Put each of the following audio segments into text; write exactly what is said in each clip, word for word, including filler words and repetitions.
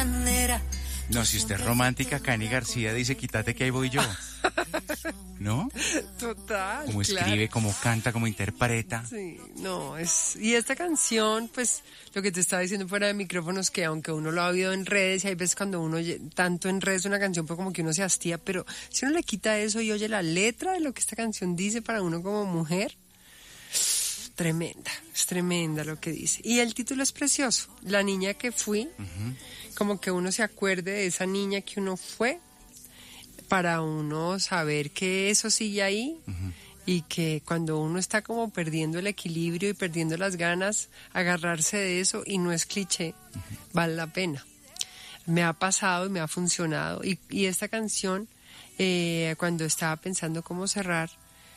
manera. No, si usted es romántica, Cani García dice, quítate que ahí voy yo. ¿No? Total. Como claro. escribe, como canta, como interpreta. Sí, no, es... Y esta canción, pues, lo que te estaba diciendo fuera de micrófonos, que aunque uno lo ha oído en redes, y hay veces cuando uno oye tanto en redes una canción, pues como que uno se hastía, pero si uno le quita eso y oye la letra de lo que esta canción dice para uno como mujer, tremenda, es tremenda lo que dice. Y el título es precioso, La niña que fui, uh-huh. Como que uno se acuerde de esa niña que uno fue, para uno saber que eso sigue ahí, uh-huh. Y que cuando uno está como perdiendo el equilibrio y perdiendo las ganas, agarrarse de eso, y no es cliché, uh-huh. Vale la pena. Me ha pasado y me ha funcionado. Y, y esta canción, eh, cuando estaba pensando cómo cerrar,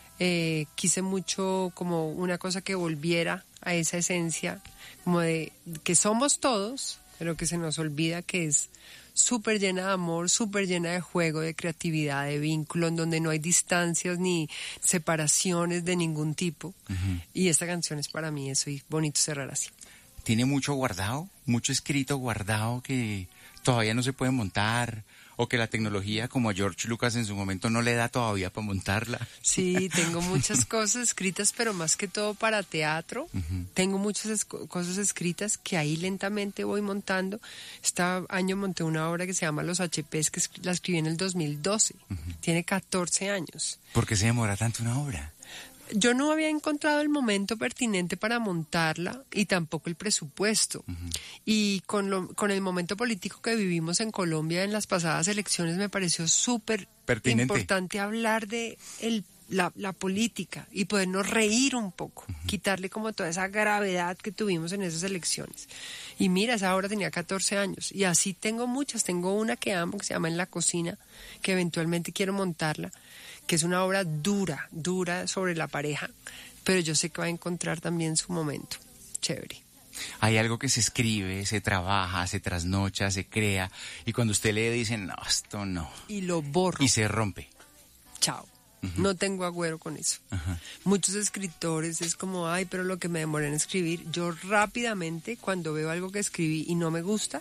eh, quise mucho como una cosa que volviera a esa esencia, como de que somos todos, pero que se nos olvida que es súper llena de amor, súper llena de juego, de creatividad, de vínculo, en donde no hay distancias ni separaciones de ningún tipo. Uh-huh. Y esta canción es para mí eso, y bonito cerrar así. ¿Tiene mucho guardado, mucho escrito guardado que todavía no se puede montar? ¿O que la tecnología, como a George Lucas en su momento, no le da todavía para montarla? Sí, tengo muchas cosas escritas, pero más que todo para teatro. Uh-huh. Tengo muchas es- cosas escritas que ahí lentamente voy montando. Este año monté una obra que se llama Los H Pes, que la escribí en el dos mil doce. Uh-huh. Tiene catorce años. ¿Por qué se demora tanto una obra? Yo no había encontrado el momento pertinente para montarla y tampoco el presupuesto. Uh-huh. Y con, lo, con el momento político que vivimos en Colombia en las pasadas elecciones me pareció súper importante hablar de el, la, la política y podernos reír un poco, uh-huh. Quitarle como toda esa gravedad que tuvimos en esas elecciones. Y mira, esa obra tenía catorce años y así tengo muchas. Tengo una que amo que se llama En la cocina, que eventualmente quiero montarla, que es una obra dura, dura sobre la pareja, pero yo sé que va a encontrar también su momento. Chévere. Hay algo que se escribe, se trabaja, se trasnocha, se crea, y cuando usted lee dicen, no, esto no. Y lo borro. Y se rompe. Chao. Uh-huh. No tengo agüero con eso. Uh-huh. Muchos escritores es como, ay, pero lo que me demoré en escribir. Yo rápidamente, cuando veo algo que escribí y no me gusta,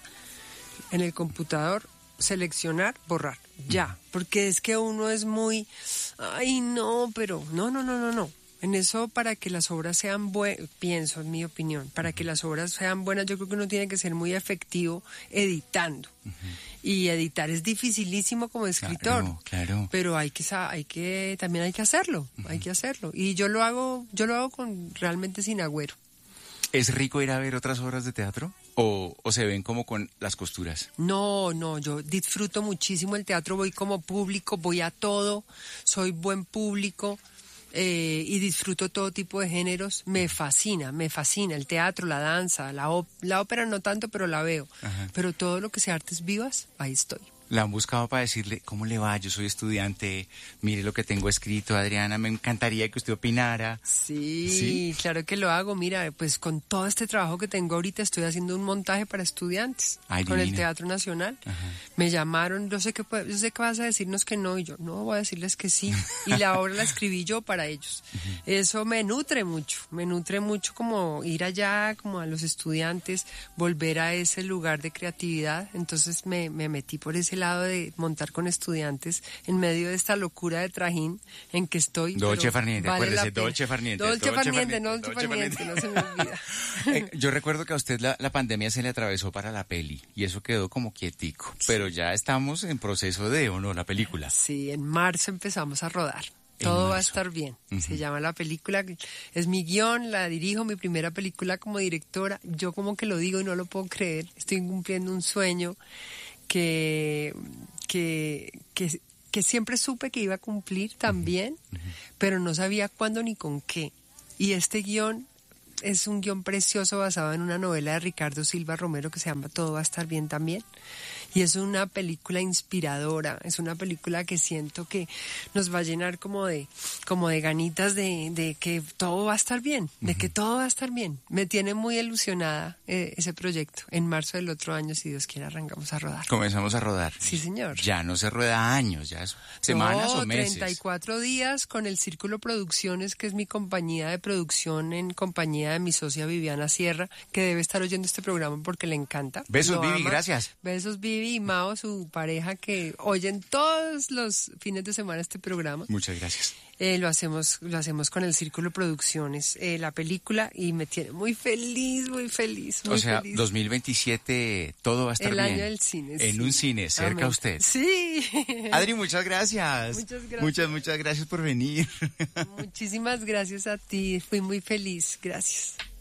en el computador, seleccionar, borrar, ya, porque es que uno es muy, ay no, pero no, no, no, no, no, en eso para que las obras sean buenas, pienso en mi opinión, para que las obras sean buenas yo creo que uno tiene que ser muy efectivo editando, uh-huh. Y editar es dificilísimo como escritor, claro, claro. Pero hay que, hay que, también hay que hacerlo, uh-huh. Hay que hacerlo, y yo lo hago, yo lo hago con realmente sin agüero. ¿Es rico ir a ver otras obras de teatro? ¿O, o se ven como con las costuras? No, no, yo disfruto muchísimo el teatro, voy como público, voy a todo, soy buen público eh, y disfruto todo tipo de géneros. Me fascina, me fascina el teatro, la danza, la, op- la ópera no tanto, pero la veo. Ajá. Pero todo lo que sea artes vivas, ahí estoy. La han buscado para decirle, ¿cómo le va? Yo soy estudiante, mire lo que tengo escrito, Adriana, me encantaría que usted opinara. Sí, ¿Sí? Claro que lo hago. Mira, pues con todo este trabajo que tengo ahorita estoy haciendo un montaje para estudiantes. Ay, con divina. El Teatro Nacional. Ajá. Me llamaron, yo sé que yo sé que vas a decirnos que no, y yo no, voy a decirles que sí. Y la obra la escribí yo para ellos. Uh-huh. Eso me nutre mucho, me nutre mucho como ir allá, como a los estudiantes, volver a ese lugar de creatividad. Entonces me, me metí por ese lado de montar con estudiantes en medio de esta locura de trajín en que estoy. Dolce Farniente, vale acuérdese, Dolce Farniente. Dolce Farniente, no Dolce Farniente, no se me olvida. eh, yo recuerdo que a usted la, la pandemia se le atravesó para la peli y eso quedó como quietico, sí. Pero ya estamos en proceso de, ¿o no, la película? Sí, en marzo empezamos a rodar. Todo va a estar bien. Uh-huh. Se llama la película, es mi guión, la dirijo, mi primera película como directora. Yo como que lo digo y no lo puedo creer. Estoy cumpliendo un sueño que, que, que, que siempre supe que iba a cumplir también, uh-huh. Pero no sabía cuándo ni con qué. Y este guión es un guión precioso basado en una novela de Ricardo Silva Romero que se llama Todo va a estar bien también. Y es una película inspiradora, es una película que siento que nos va a llenar como de, como de ganitas de, de que todo va a estar bien, de uh-huh. que todo va a estar bien. Me tiene muy ilusionada eh, ese proyecto. En marzo del otro año, si Dios quiere, arrancamos a rodar. Comenzamos a rodar. Sí, señor. Ya no se rueda años, ya es semanas no, o meses. treinta y cuatro días con el Círculo Producciones, que es mi compañía de producción en compañía de mi socia Viviana Sierra, que debe estar oyendo este programa porque le encanta. Besos, Lo Vivi, ama. Gracias. Besos, Vivi y Mao, su pareja, que oyen todos los fines de semana este programa. Muchas gracias. Eh, lo hacemos lo hacemos con el Círculo Producciones, eh, la película, y me tiene muy feliz, muy feliz, muy O sea, feliz. dos mil veintisiete todo va a estar el bien. El año del cine, En sí. un cine, cerca Amén. a usted. Sí. Adri, muchas gracias. Muchas gracias. Muchas, muchas gracias por venir. Muchísimas gracias a ti, fui muy feliz, gracias.